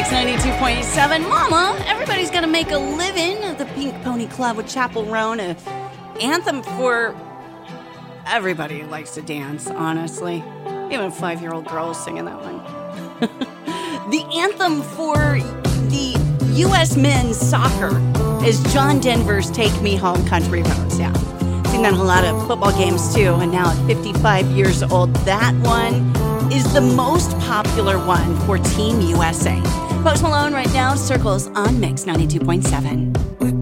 Mix 92.7. Mama, everybody's got to make a living. The Pink Pony Club with Chapel Roan. An anthem for everybody who likes to dance, honestly. Even a 5-year-old girl is singing that one. The anthem for the U.S. men's soccer is John Denver's Take Me Home Country Roads. Yeah. Seen that in a lot of football games, too. And now at 55 years old, that one is the most popular one for Team USA. Post Malone right now, Circles on Mix 92.7.